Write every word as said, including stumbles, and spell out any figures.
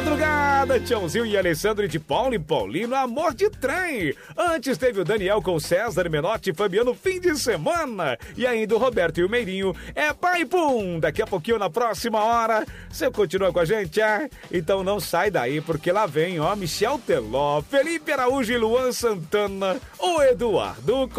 madrugada, Tiãozinho e Alessandro de Paulo e Paulino, Amor de Trem. Antes teve o Daniel com César Menotti e Fabiano, Fim de Semana. E ainda o Roberto e o Meirinho, é pai pum. Daqui a pouquinho, na próxima hora, você continua com a gente, ah? Então não sai daí, porque lá vem, ó, Michel Teló, Felipe Araújo e Luan Santana, o Eduardo